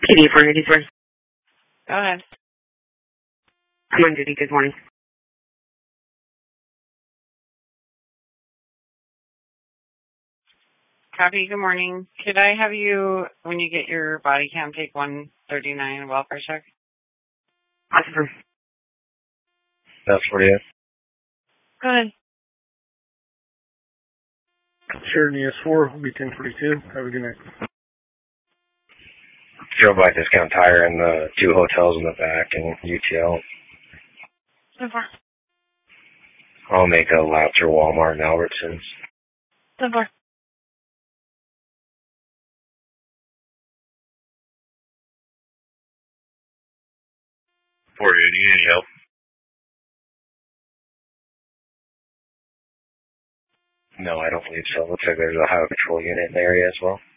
PD 483. Go ahead. I'm on duty. Good morning. Copy. Good morning. Could I have you, when you get your body cam, take 139 welfare check? Officer. That's 48. Go ahead. Sheridan ES4 will be 1042. Have a good night. Drove by Discount Tire and the 2 hotels in the back and UTL. So far. I'll make a lap through Walmart and Albertsons. So far. 480, any help? No, I don't believe so. Looks like there's a highway patrol unit in the area as well.